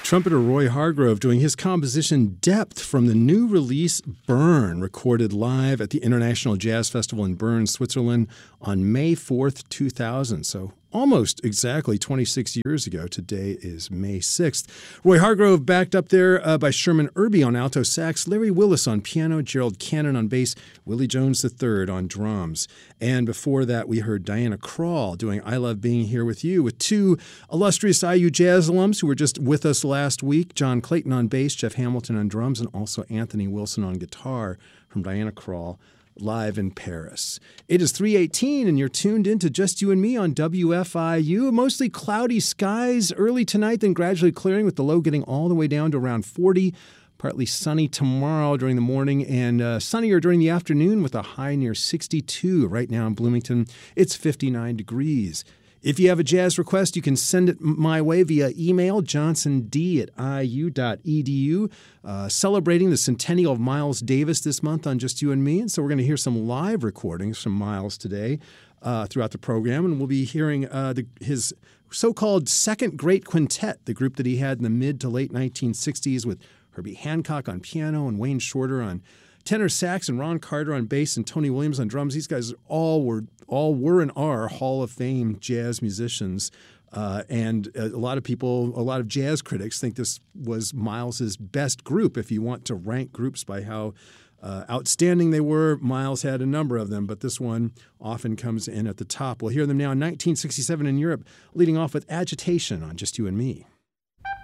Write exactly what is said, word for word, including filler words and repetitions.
Trumpeter Roy Hargrove doing his composition Depth from the new release Burn, recorded live at the International Jazz Festival in Bern, Switzerland on May fourth, two thousand. So almost exactly twenty-six years ago. Today is May sixth. Roy Hargrove backed up there uh, by Sherman Irby on alto sax, Larry Willis on piano, Gerald Cannon on bass, Willie Jones the third on drums. And before that, we heard Diana Krall doing I Love Being Here With You with two illustrious I U Jazz alums who were just with us last week, John Clayton on bass, Jeff Hamilton on drums, and also Anthony Wilson on guitar from Diana Krall, live in Paris. It is three eighteen, and you're tuned in to Just You and Me on W F I U. Mostly cloudy skies early tonight, then gradually clearing with the low getting all the way down to around forty. Partly sunny tomorrow during the morning and uh, sunnier during the afternoon with a high near sixty-two. Right now in Bloomington, it's fifty-nine degrees. If you have a jazz request, you can send it my way via email, johnsond at I U dot E D U. Uh, celebrating the centennial of Miles Davis this month on Just You and Me. And so we're going to hear some live recordings from Miles today uh, throughout the program. And we'll be hearing uh, the, his so-called second great quintet, the group that he had in the mid to late nineteen sixties with Herbie Hancock on piano and Wayne Shorter on tenor sax and Ron Carter on bass and Tony Williams on drums. These guys all were all were and are Hall of Fame jazz musicians. Uh, and a lot of people, a lot of jazz critics think this was Miles's best group. If you want to rank groups by how uh, outstanding they were, Miles had a number of them, but this one often comes in at the top. We'll hear them now in nineteen sixty-seven in Europe, leading off with Agitation on Just You and Me.